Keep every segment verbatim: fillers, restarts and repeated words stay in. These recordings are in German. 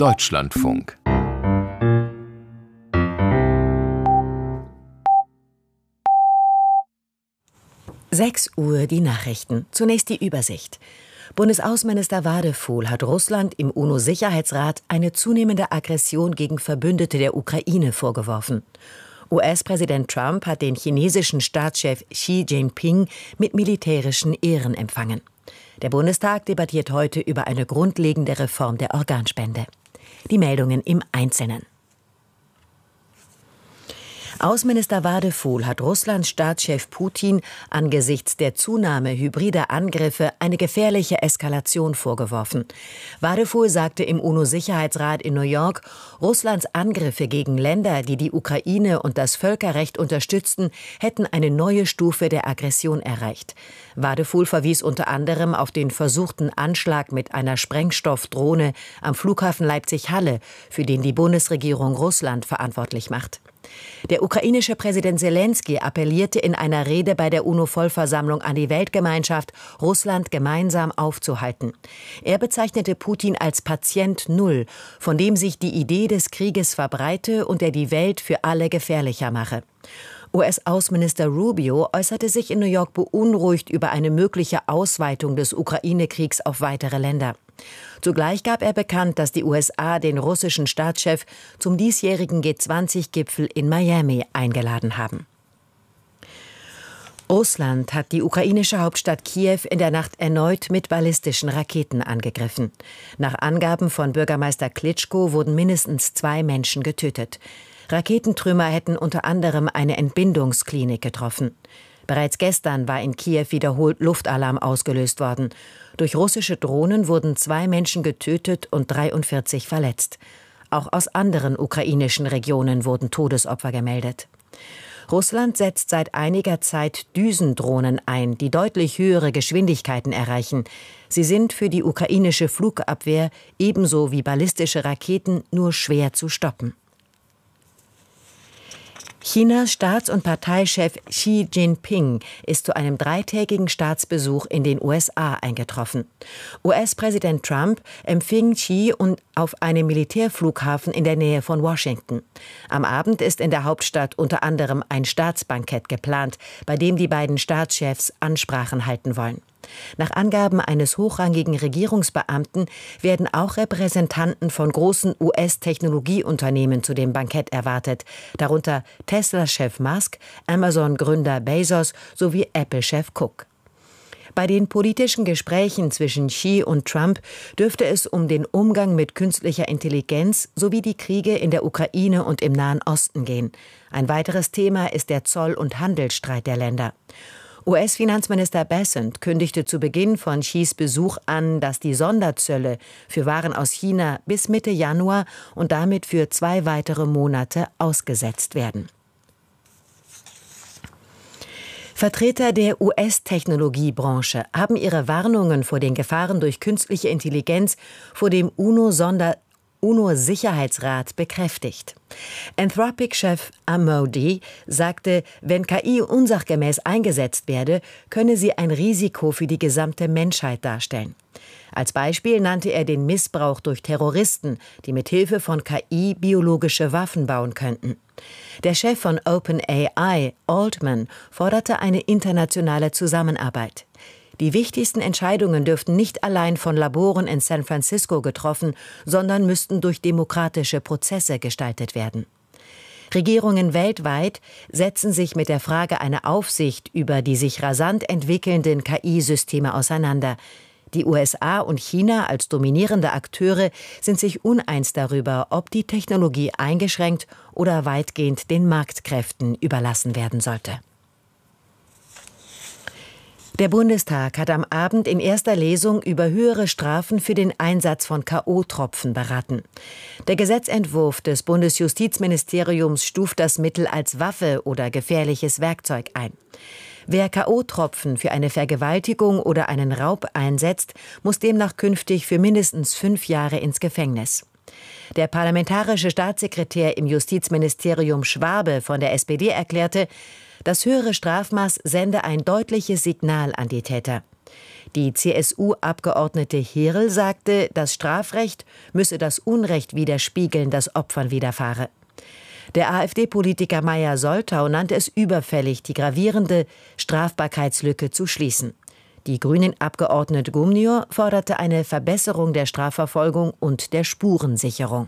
Deutschlandfunk. sechs Uhr die Nachrichten. Zunächst die Übersicht. Bundesaußenminister Wadefuhl hat Russland im UNO-Sicherheitsrat eine zunehmende Aggression gegen Verbündete der Ukraine vorgeworfen. U S-Präsident Trump hat den chinesischen Staatschef Xi Jinping mit militärischen Ehren empfangen. Der Bundestag debattiert heute über eine grundlegende Reform der Organspende. Die Meldungen im Einzelnen. Außenminister Wadefuhl hat Russlands Staatschef Putin angesichts der Zunahme hybrider Angriffe eine gefährliche Eskalation vorgeworfen. Wadefuhl sagte im UNO-Sicherheitsrat in New York, Russlands Angriffe gegen Länder, die die Ukraine und das Völkerrecht unterstützten, hätten eine neue Stufe der Aggression erreicht. Wadefuhl verwies unter anderem auf den versuchten Anschlag mit einer Sprengstoffdrohne am Flughafen Leipzig-Halle, für den die Bundesregierung Russland verantwortlich macht. Der ukrainische Präsident Selenskyj appellierte in einer Rede bei der UNO-Vollversammlung an die Weltgemeinschaft, Russland gemeinsam aufzuhalten. Er bezeichnete Putin als Patient Null, von dem sich die Idee des Krieges verbreite und der die Welt für alle gefährlicher mache. U S-Außenminister Rubio äußerte sich in New York beunruhigt über eine mögliche Ausweitung des Ukraine-Kriegs auf weitere Länder. Zugleich gab er bekannt, dass die U S A den russischen Staatschef zum diesjährigen G zwanzig Gipfel in Miami eingeladen haben. Russland hat die ukrainische Hauptstadt Kiew in der Nacht erneut mit ballistischen Raketen angegriffen. Nach Angaben von Bürgermeister Klitschko wurden mindestens zwei Menschen getötet. Raketentrümmer hätten unter anderem eine Entbindungsklinik getroffen. Bereits gestern war in Kiew wiederholt Luftalarm ausgelöst worden. Durch russische Drohnen wurden zwei Menschen getötet und dreiundvierzig verletzt. Auch aus anderen ukrainischen Regionen wurden Todesopfer gemeldet. Russland setzt seit einiger Zeit Düsendrohnen ein, die deutlich höhere Geschwindigkeiten erreichen. Sie sind für die ukrainische Flugabwehr ebenso wie ballistische Raketen nur schwer zu stoppen. Chinas Staats- und Parteichef Xi Jinping ist zu einem dreitägigen Staatsbesuch in den U S A eingetroffen. U S-Präsident Trump empfing Xi auf einem Militärflughafen in der Nähe von Washington. Am Abend ist in der Hauptstadt unter anderem ein Staatsbankett geplant, bei dem die beiden Staatschefs Ansprachen halten wollen. Nach Angaben eines hochrangigen Regierungsbeamten werden auch Repräsentanten von großen U S-Technologieunternehmen zu dem Bankett erwartet, darunter Tesla-Chef Musk, Amazon-Gründer Bezos sowie Apple-Chef Cook. Bei den politischen Gesprächen zwischen Xi und Trump dürfte es um den Umgang mit künstlicher Intelligenz sowie die Kriege in der Ukraine und im Nahen Osten gehen. Ein weiteres Thema ist der Zoll- und Handelsstreit der Länder. U S-Finanzminister Bessent kündigte zu Beginn von Xis Besuch an, dass die Sonderzölle für Waren aus China bis Mitte Januar und damit für zwei weitere Monate ausgesetzt werden. Vertreter der U S-Technologiebranche haben ihre Warnungen vor den Gefahren durch künstliche Intelligenz vor dem UNO-Sonder UNO-Sicherheitsrat bekräftigt. Anthropic-Chef Amody sagte, wenn K I unsachgemäß eingesetzt werde, könne sie ein Risiko für die gesamte Menschheit darstellen. Als Beispiel nannte er den Missbrauch durch Terroristen, die mit Hilfe von K I biologische Waffen bauen könnten. Der Chef von OpenAI, Altman, forderte eine internationale Zusammenarbeit. Die wichtigsten Entscheidungen dürften nicht allein von Laboren in San Francisco getroffen, sondern müssten durch demokratische Prozesse gestaltet werden. Regierungen weltweit setzen sich mit der Frage einer Aufsicht über die sich rasant entwickelnden K I-Systeme auseinander. Die U S A und China als dominierende Akteure sind sich uneins darüber, ob die Technologie eingeschränkt oder weitgehend den Marktkräften überlassen werden sollte. Der Bundestag hat am Abend in erster Lesung über höhere Strafen für den Einsatz von K O-Tropfen beraten. Der Gesetzentwurf des Bundesjustizministeriums stuft das Mittel als Waffe oder gefährliches Werkzeug ein. Wer K O-Tropfen für eine Vergewaltigung oder einen Raub einsetzt, muss demnach künftig für mindestens fünf Jahre ins Gefängnis. Der parlamentarische Staatssekretär im Justizministerium Schwabe von der S P D erklärte, das höhere Strafmaß sende ein deutliches Signal an die Täter. Die C S U-Abgeordnete Herel sagte, das Strafrecht müsse das Unrecht widerspiegeln, das Opfern widerfahre. Der AfD-Politiker Meyer-Soltau nannte es überfällig, die gravierende Strafbarkeitslücke zu schließen. Die Grünen-Abgeordnete Gumnior forderte eine Verbesserung der Strafverfolgung und der Spurensicherung.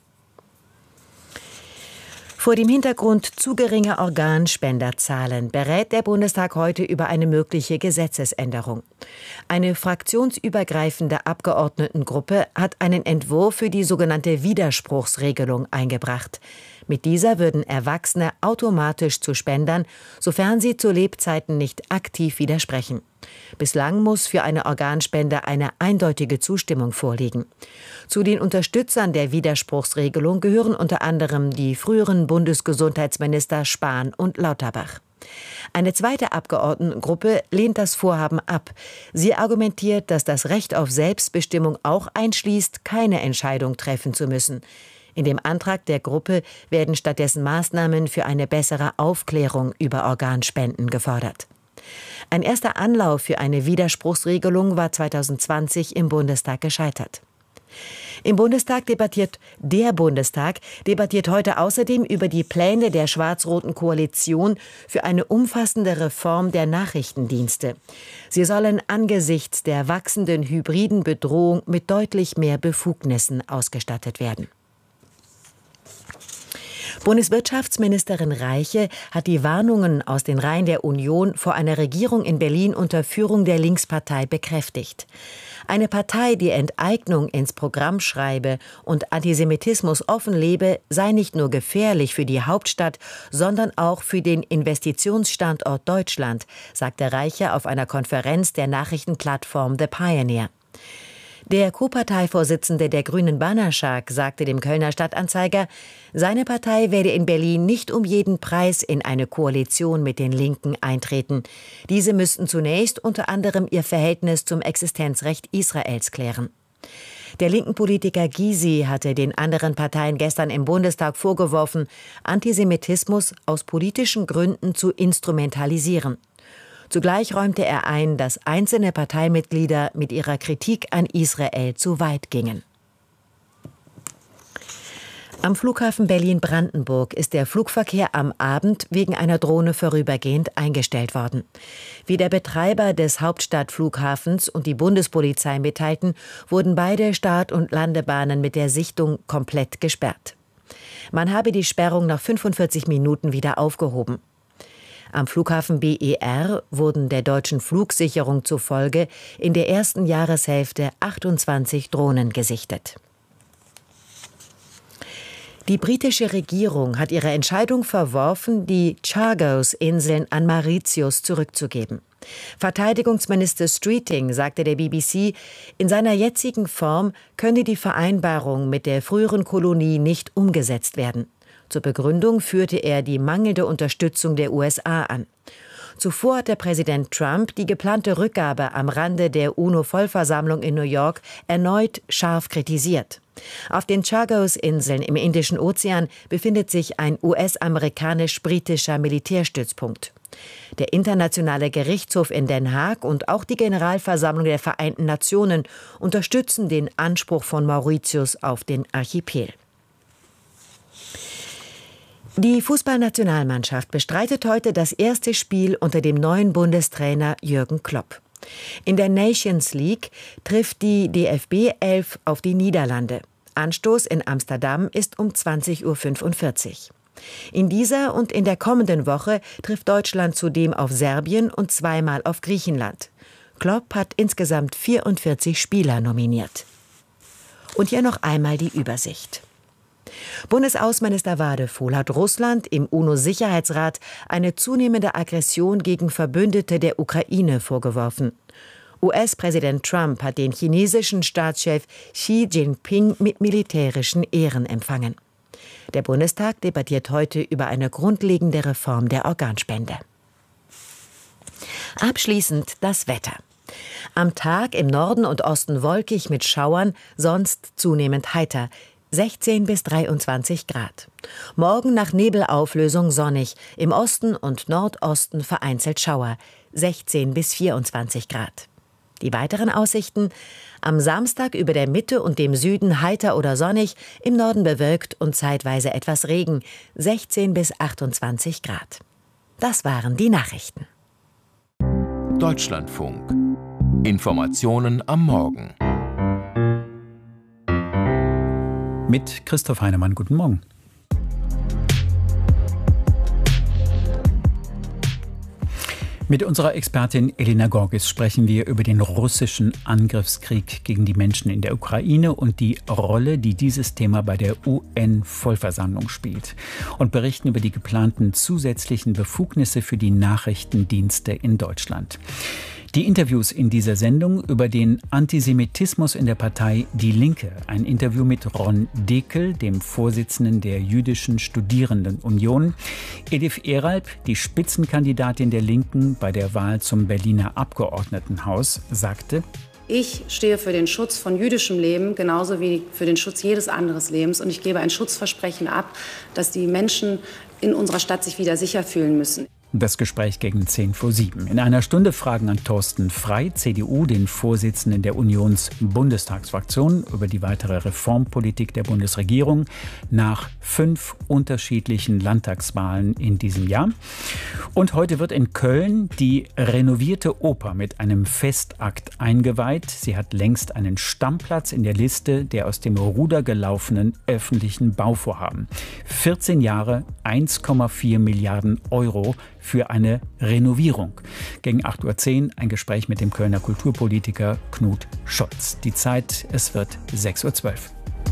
Vor dem Hintergrund zu geringer Organspenderzahlen berät der Bundestag heute über eine mögliche Gesetzesänderung. Eine fraktionsübergreifende Abgeordnetengruppe hat einen Entwurf für die sogenannte Widerspruchsregelung eingebracht. Mit dieser würden Erwachsene automatisch zu Spendern, sofern sie zu Lebzeiten nicht aktiv widersprechen. Bislang muss für eine Organspende eine eindeutige Zustimmung vorliegen. Zu den Unterstützern der Widerspruchsregelung gehören unter anderem die früheren Bundesgesundheitsminister Spahn und Lauterbach. Eine zweite Abgeordnetengruppe lehnt das Vorhaben ab. Sie argumentiert, dass das Recht auf Selbstbestimmung auch einschließt, keine Entscheidung treffen zu müssen. In dem Antrag der Gruppe werden stattdessen Maßnahmen für eine bessere Aufklärung über Organspenden gefordert. Ein erster Anlauf für eine Widerspruchsregelung war zweitausendzwanzig im Bundestag gescheitert. Im Bundestag debattiert der Bundestag debattiert heute außerdem über die Pläne der schwarz-roten Koalition für eine umfassende Reform der Nachrichtendienste. Sie sollen angesichts der wachsenden hybriden Bedrohung mit deutlich mehr Befugnissen ausgestattet werden. Bundeswirtschaftsministerin Reiche hat die Warnungen aus den Reihen der Union vor einer Regierung in Berlin unter Führung der Linkspartei bekräftigt. Eine Partei, die Enteignung ins Programm schreibe und Antisemitismus offen lebe, sei nicht nur gefährlich für die Hauptstadt, sondern auch für den Investitionsstandort Deutschland, sagte Reiche auf einer Konferenz der Nachrichtenplattform The Pioneer. Der Co-Parteivorsitzende der Grünen Banaschak sagte dem Kölner Stadtanzeiger, seine Partei werde in Berlin nicht um jeden Preis in eine Koalition mit den Linken eintreten. Diese müssten zunächst unter anderem ihr Verhältnis zum Existenzrecht Israels klären. Der linken Politiker Gysi hatte den anderen Parteien gestern im Bundestag vorgeworfen, Antisemitismus aus politischen Gründen zu instrumentalisieren. Zugleich räumte er ein, dass einzelne Parteimitglieder mit ihrer Kritik an Israel zu weit gingen. Am Flughafen Berlin-Brandenburg ist der Flugverkehr am Abend wegen einer Drohne vorübergehend eingestellt worden. Wie der Betreiber des Hauptstadtflughafens und die Bundespolizei mitteilten, wurden beide Start- und Landebahnen mit der Sichtung komplett gesperrt. Man habe die Sperrung nach fünfundvierzig Minuten wieder aufgehoben. Am Flughafen B E R wurden der deutschen Flugsicherung zufolge in der ersten Jahreshälfte achtundzwanzig Drohnen gesichtet. Die britische Regierung hat ihre Entscheidung verworfen, die Chagos-Inseln an Mauritius zurückzugeben. Verteidigungsminister Streeting sagte der B B C, in seiner jetzigen Form könne die Vereinbarung mit der früheren Kolonie nicht umgesetzt werden. Zur Begründung führte er die mangelnde Unterstützung der U S A an. Zuvor hatte Präsident Trump die geplante Rückgabe am Rande der UNO-Vollversammlung in New York erneut scharf kritisiert. Auf den Chagos-Inseln im Indischen Ozean befindet sich ein U S-amerikanisch-britischer Militärstützpunkt. Der Internationale Gerichtshof in Den Haag und auch die Generalversammlung der Vereinten Nationen unterstützen den Anspruch von Mauritius auf den Archipel. Die Fußballnationalmannschaft bestreitet heute das erste Spiel unter dem neuen Bundestrainer Jürgen Klopp. In der Nations League trifft die D F B elf auf die Niederlande. Anstoß in Amsterdam ist um zwanzig Uhr fünfundvierzig. In dieser und in der kommenden Woche trifft Deutschland zudem auf Serbien und zweimal auf Griechenland. Klopp hat insgesamt vierundvierzig Spieler nominiert. Und hier noch einmal die Übersicht. Bundesaußenminister Wadefuhl hat Russland im UNO-Sicherheitsrat eine zunehmende Aggression gegen Verbündete der Ukraine vorgeworfen. U S-Präsident Trump hat den chinesischen Staatschef Xi Jinping mit militärischen Ehren empfangen. Der Bundestag debattiert heute über eine grundlegende Reform der Organspende. Abschließend das Wetter. Am Tag im Norden und Osten wolkig mit Schauern, sonst zunehmend heiter. sechzehn bis dreiundzwanzig Grad. Morgen nach Nebelauflösung sonnig, im Osten und Nordosten vereinzelt Schauer, sechzehn bis vierundzwanzig Grad. Die weiteren Aussichten: am Samstag über der Mitte und dem Süden heiter oder sonnig, im Norden bewölkt und zeitweise etwas Regen, sechzehn bis achtundzwanzig Grad. Das waren die Nachrichten. Deutschlandfunk. Informationen am Morgen. Mit Christoph Heinemann, guten Morgen. Mit unserer Expertin Elena Gorgis sprechen wir über den russischen Angriffskrieg gegen die Menschen in der Ukraine und die Rolle, die dieses Thema bei der U N-Vollversammlung spielt. Und berichten über die geplanten zusätzlichen Befugnisse für die Nachrichtendienste in Deutschland. Die Interviews in dieser Sendung über den Antisemitismus in der Partei Die Linke. Ein Interview mit Ron Dekel, dem Vorsitzenden der Jüdischen Studierendenunion. Edith Eralb, die Spitzenkandidatin der Linken bei der Wahl zum Berliner Abgeordnetenhaus, sagte: Ich stehe für den Schutz von jüdischem Leben, genauso wie für den Schutz jedes anderen Lebens. Und ich gebe ein Schutzversprechen ab, dass die Menschen in unserer Stadt sich wieder sicher fühlen müssen. Das Gespräch gegen zehn vor sieben. In einer Stunde Fragen an Thorsten Frey, C D U, den Vorsitzenden der Unions-Bundestagsfraktion, über die weitere Reformpolitik der Bundesregierung nach fünf unterschiedlichen Landtagswahlen in diesem Jahr. Und heute wird in Köln die renovierte Oper mit einem Festakt eingeweiht. Sie hat längst einen Stammplatz in der Liste der aus dem Ruder gelaufenen öffentlichen Bauvorhaben. vierzehn Jahre, eins Komma vier Milliarden Euro für eine Renovierung. Gegen acht Uhr zehn ein Gespräch mit dem Kölner Kulturpolitiker Knut Scholz. Die Zeit, es wird sechs Uhr zwölf.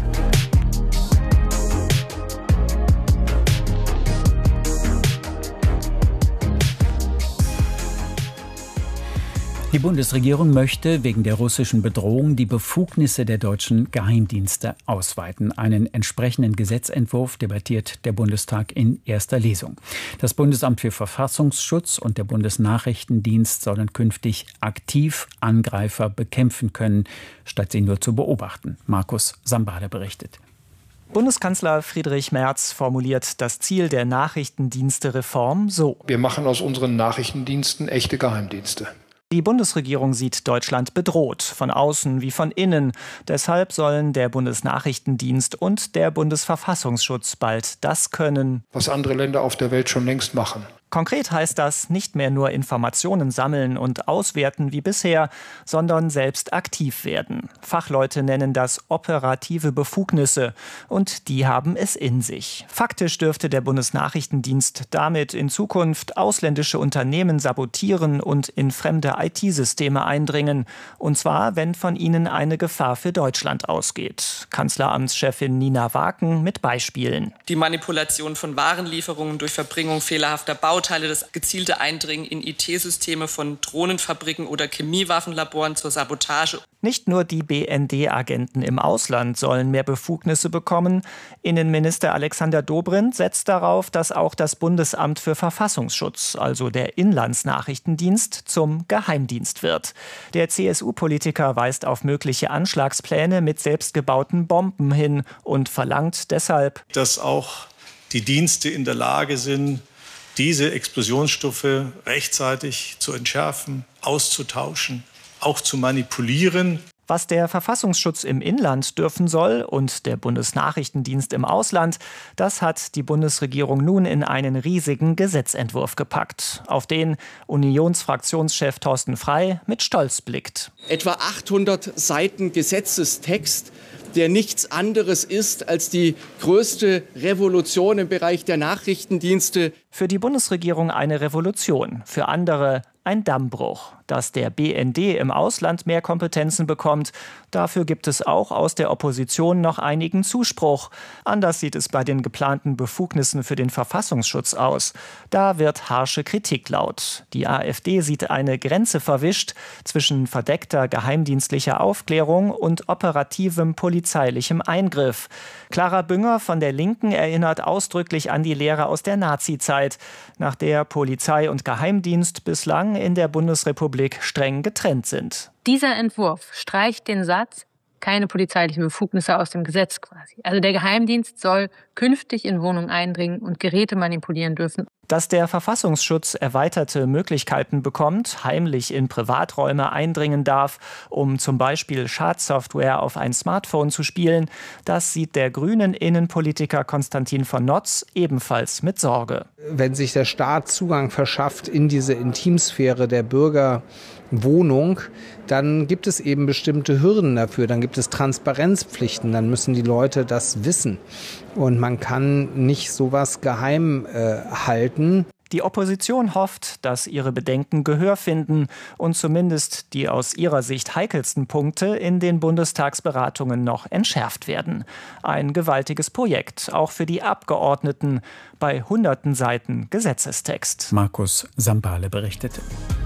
Die Bundesregierung möchte wegen der russischen Bedrohung die Befugnisse der deutschen Geheimdienste ausweiten. Einen entsprechenden Gesetzentwurf debattiert der Bundestag in erster Lesung. Das Bundesamt für Verfassungsschutz und der Bundesnachrichtendienst sollen künftig aktiv Angreifer bekämpfen können, statt sie nur zu beobachten. Markus Sambale berichtet. Bundeskanzler Friedrich Merz formuliert das Ziel der Nachrichtendienste-Reform so: Wir machen aus unseren Nachrichtendiensten echte Geheimdienste. Die Bundesregierung sieht Deutschland bedroht, von außen wie von innen. Deshalb sollen der Bundesnachrichtendienst und der Bundesverfassungsschutz bald das können, was andere Länder auf der Welt schon längst machen. Konkret heißt das, nicht mehr nur Informationen sammeln und auswerten wie bisher, sondern selbst aktiv werden. Fachleute nennen das operative Befugnisse und die haben es in sich. Faktisch dürfte der Bundesnachrichtendienst damit in Zukunft ausländische Unternehmen sabotieren und in fremde I T-Systeme eindringen. Und zwar, wenn von ihnen eine Gefahr für Deutschland ausgeht. Kanzleramtschefin Nina Waken mit Beispielen. Die Manipulation von Warenlieferungen durch Verbringung fehlerhafter Bauteile, das gezielte Eindringen in I T-Systeme von Drohnenfabriken oder Chemiewaffenlaboren zur Sabotage. Nicht nur die B N D-Agenten im Ausland sollen mehr Befugnisse bekommen. Innenminister Alexander Dobrindt setzt darauf, dass auch das Bundesamt für Verfassungsschutz, also der Inlandsnachrichtendienst, zum Geheimdienst wird. Der C S U-Politiker weist auf mögliche Anschlagspläne mit selbstgebauten Bomben hin und verlangt deshalb, dass auch die Dienste in der Lage sind, diese Explosionsstoffe rechtzeitig zu entschärfen, auszutauschen, auch zu manipulieren. Was der Verfassungsschutz im Inland dürfen soll und der Bundesnachrichtendienst im Ausland, das hat die Bundesregierung nun in einen riesigen Gesetzentwurf gepackt, auf den Unionsfraktionschef Thorsten Frey mit Stolz blickt. Etwa achthundert Seiten Gesetzestext, der nichts anderes ist als die größte Revolution im Bereich der Nachrichtendienste. Für die Bundesregierung eine Revolution, für andere ein Dammbruch. Dass der B N D im Ausland mehr Kompetenzen bekommt, dafür gibt es auch aus der Opposition noch einigen Zuspruch. Anders sieht es bei den geplanten Befugnissen für den Verfassungsschutz aus. Da wird harsche Kritik laut. Die AfD sieht eine Grenze verwischt zwischen verdeckter geheimdienstlicher Aufklärung und operativem polizeilichem Eingriff. Clara Bünger von der Linken erinnert ausdrücklich an die Lehre aus der Nazizeit, nach der Polizei und Geheimdienst bislang in der Bundesrepublik streng getrennt sind. Dieser Entwurf streicht den Satz, keine polizeilichen Befugnisse aus dem Gesetz quasi. Also der Geheimdienst soll künftig in Wohnungen eindringen und Geräte manipulieren dürfen. Dass der Verfassungsschutz erweiterte Möglichkeiten bekommt, heimlich in Privaträume eindringen darf, um zum Beispiel Schadsoftware auf ein Smartphone zu spielen, das sieht der grünen Innenpolitiker Konstantin von Notz ebenfalls mit Sorge. Wenn sich der Staat Zugang verschafft in diese Intimsphäre der Bürgerwohnung, dann gibt es eben bestimmte Hürden dafür, dann gibt es Transparenzpflichten, dann müssen die Leute das wissen. Und man kann nicht sowas geheim äh, halten. Die Opposition hofft, dass ihre Bedenken Gehör finden und zumindest die aus ihrer Sicht heikelsten Punkte in den Bundestagsberatungen noch entschärft werden. Ein gewaltiges Projekt, auch für die Abgeordneten, bei hunderten Seiten Gesetzestext. Markus Sambale berichtete.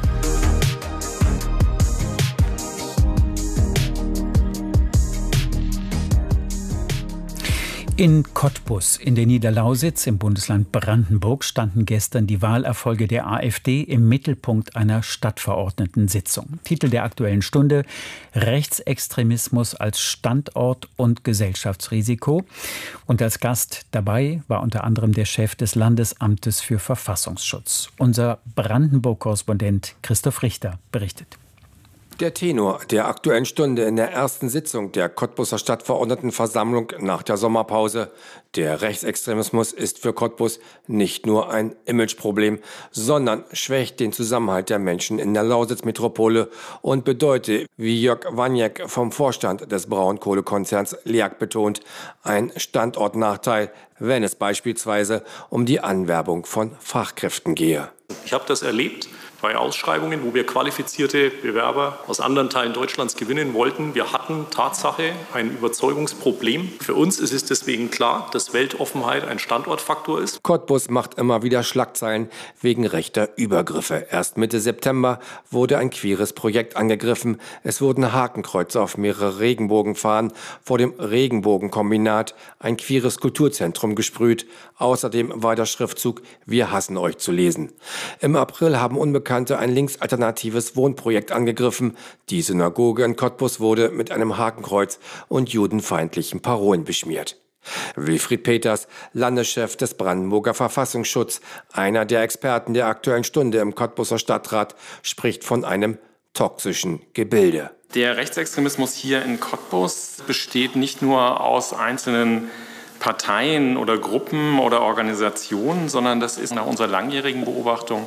In Cottbus in der Niederlausitz im Bundesland Brandenburg standen gestern die Wahlerfolge der AfD im Mittelpunkt einer Stadtverordnetensitzung. Titel der Aktuellen Stunde: Rechtsextremismus als Standort- und Gesellschaftsrisiko. Und als Gast dabei war unter anderem der Chef des Landesamtes für Verfassungsschutz. Unser Brandenburg-Korrespondent Christoph Richter berichtet. Der Tenor der Aktuellen Stunde in der ersten Sitzung der Cottbuser Stadtverordnetenversammlung nach der Sommerpause: Der Rechtsextremismus ist für Cottbus nicht nur ein Imageproblem, sondern schwächt den Zusammenhalt der Menschen in der Lausitz-Metropole und bedeutet, wie Jörg Waniek vom Vorstand des Braunkohlekonzerns L E A G betont, ein Standortnachteil, wenn es beispielsweise um die Anwerbung von Fachkräften gehe. Ich habe das erlebt bei Ausschreibungen, wo wir qualifizierte Bewerber aus anderen Teilen Deutschlands gewinnen wollten. Wir hatten Tatsache ein Überzeugungsproblem. Für uns ist es deswegen klar, dass Weltoffenheit ein Standortfaktor ist. Cottbus macht immer wieder Schlagzeilen wegen rechter Übergriffe. Erst Mitte September wurde ein queeres Projekt angegriffen. Es wurden Hakenkreuze auf mehrere Regenbogenfahnen vor dem Regenbogenkombinat, ein queeres Kulturzentrum, gesprüht. Außerdem war der Schriftzug „Wir hassen euch" zu lesen. Im April haben Unbekannte ein linksalternatives Wohnprojekt angegriffen. Die Synagoge in Cottbus wurde mit einem Hakenkreuz und judenfeindlichen Parolen beschmiert. Wilfried Peters, Landeschef des Brandenburger Verfassungsschutz, einer der Experten der Aktuellen Stunde im Cottbuser Stadtrat, spricht von einem toxischen Gebilde. Der Rechtsextremismus hier in Cottbus besteht nicht nur aus einzelnen Parteien oder Gruppen oder Organisationen, sondern das ist nach unserer langjährigen Beobachtung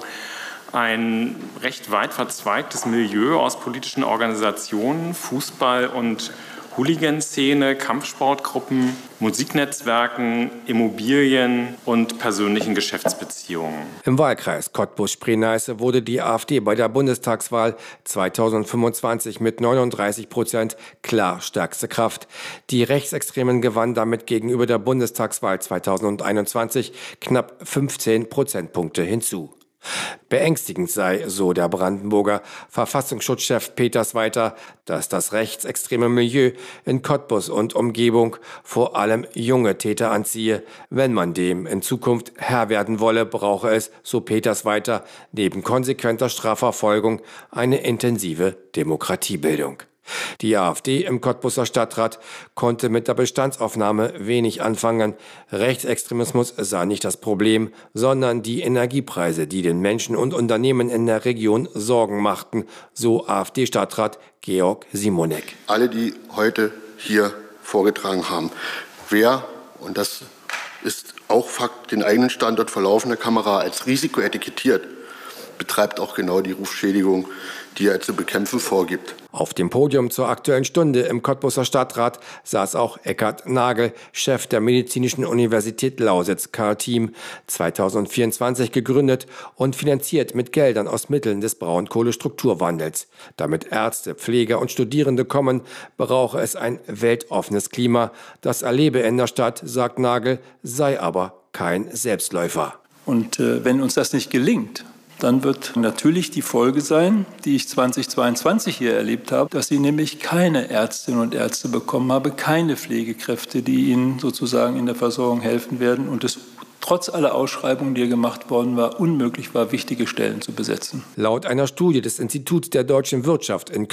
ein recht weit verzweigtes Milieu aus politischen Organisationen, Fußball- und Hooligan-Szene, Kampfsportgruppen, Musiknetzwerken, Immobilien und persönlichen Geschäftsbeziehungen. Im Wahlkreis Cottbus-Spree-Neiße wurde die AfD bei der Bundestagswahl zweitausendfünfundzwanzig mit neununddreißig Prozent klar stärkste Kraft. Die Rechtsextremen gewannen damit gegenüber der Bundestagswahl zweitausendeinundzwanzig knapp fünfzehn Prozentpunkte hinzu. Beängstigend sei, so der Brandenburger Verfassungsschutzchef Peters weiter, dass das rechtsextreme Milieu in Cottbus und Umgebung vor allem junge Täter anziehe. Wenn man dem in Zukunft Herr werden wolle, brauche es, so Peters weiter, neben konsequenter Strafverfolgung eine intensive Demokratiebildung. Die AfD im Cottbuser Stadtrat konnte mit der Bestandsaufnahme wenig anfangen. Rechtsextremismus sei nicht das Problem, sondern die Energiepreise, die den Menschen und Unternehmen in der Region Sorgen machten, so AfD-Stadtrat Georg Simonek. Alle, die heute hier vorgetragen haben, wer, und das ist auch Fakt, den eigenen Standort vor laufender Kamera als Risiko etikettiert, betreibt auch genau die Rufschädigung, die er zu bekämpfen vorgibt. Auf dem Podium zur Aktuellen Stunde im Cottbuser Stadtrat saß auch Eckhard Nagel, Chef der Medizinischen Universität Lausitz, K-Team, zweitausendvierundzwanzig gegründet und finanziert mit Geldern aus Mitteln des Braunkohlestrukturwandels. Damit Ärzte, Pfleger und Studierende kommen, brauche es ein weltoffenes Klima. Das erlebe in der Stadt, sagt Nagel, sei aber kein Selbstläufer. Und äh, wenn uns das nicht gelingt, dann wird natürlich die Folge sein, die ich zweitausendzweiundzwanzig hier erlebt habe, dass sie nämlich keine Ärztinnen und Ärzte bekommen habe, keine Pflegekräfte, die ihnen sozusagen in der Versorgung helfen werden und es trotz aller Ausschreibungen, die gemacht worden war, unmöglich war, wichtige Stellen zu besetzen. Laut einer Studie des Instituts der deutschen Wirtschaft in Köln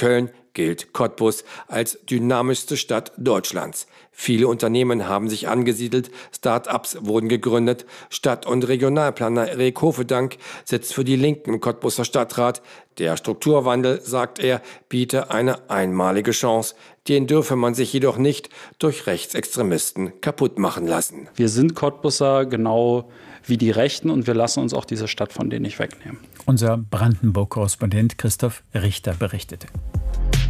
gilt Cottbus als dynamischste Stadt Deutschlands. Viele Unternehmen haben sich angesiedelt, Start-ups wurden gegründet. Stadt- und Regionalplaner Erik Hofedank sitzt für die Linken im Cottbuser Stadtrat. Der Strukturwandel, sagt er, biete eine einmalige Chance. Den dürfe man sich jedoch nicht durch Rechtsextremisten kaputt machen lassen. Wir sind Cottbuser genau wie die Rechten und wir lassen uns auch diese Stadt von denen nicht wegnehmen. Unser Brandenburg-Korrespondent Christoph Richter berichtete.